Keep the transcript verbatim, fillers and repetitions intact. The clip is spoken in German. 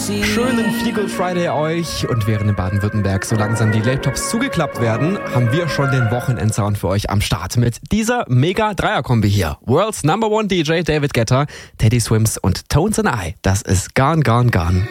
Schönen Feel Good Friday euch. Und während in Baden-Württemberg so langsam die Laptops zugeklappt werden, haben wir schon den Wochenendsound für euch am Start mit dieser Mega-Dreier-Kombi hier. World's Number One D J David Guetta, Teddy Swims und Tones and I. Das ist Gone, Gone, Gone.